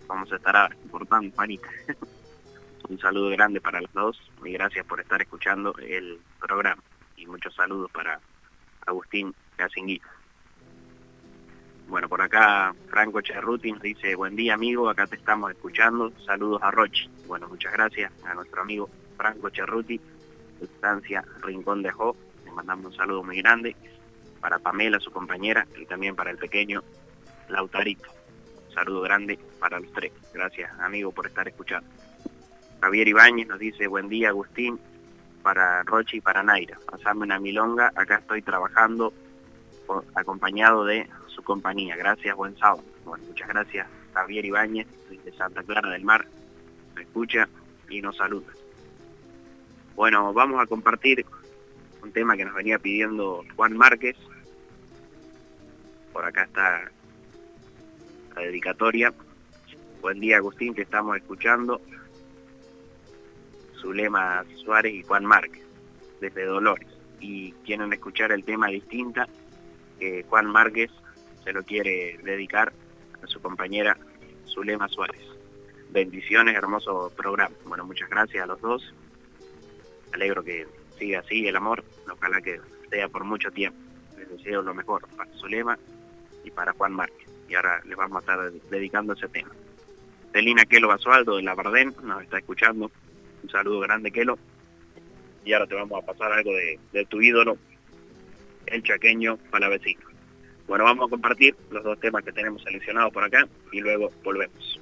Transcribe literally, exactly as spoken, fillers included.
vamos a estar portando, Juanita. Un saludo grande para los dos y gracias por estar escuchando el programa. Y muchos saludos para Agustín Casingui. Bueno, por acá Franco Cerruti nos dice, buen día amigo, acá te estamos escuchando, saludos a Rochi. Bueno, muchas gracias a nuestro amigo Franco Cerruti, de estancia Rincón de Ajó, le mandamos un saludo muy grande, para Pamela, su compañera, y también para el pequeño Lautarito. Un saludo grande para los tres, gracias amigo por estar escuchando. Javier Ibáñez nos dice, buen día Agustín, para Rochi y para Naira, pasarme una milonga, acá estoy trabajando acompañado de su compañía, gracias, buen sábado. Bueno, muchas gracias Javier Ibáñez de Santa Clara del Mar, me escucha y nos saluda. Bueno, vamos a compartir un tema que nos venía pidiendo Juan Márquez. Por acá está la dedicatoria. Buen día Agustín, te estamos escuchando. Zulema Suárez y Juan Márquez desde Dolores, y quieren escuchar el tema Distinta que Juan Márquez se lo quiere dedicar a su compañera Zulema Suárez. Bendiciones, hermoso programa. Bueno, muchas gracias a los dos. Me alegro que siga así el amor, ojalá que sea por mucho tiempo. Les deseo lo mejor para Zulema y para Juan Márquez. Y ahora les vamos a estar dedicando ese tema. Celina Kelo Basualdo de La Bardén nos está escuchando. Un saludo grande, Kelo. Y ahora te vamos a pasar algo de, de tu ídolo, el chaqueño palavecino. Bueno, vamos a compartir los dos temas que tenemos seleccionados por acá y luego volvemos.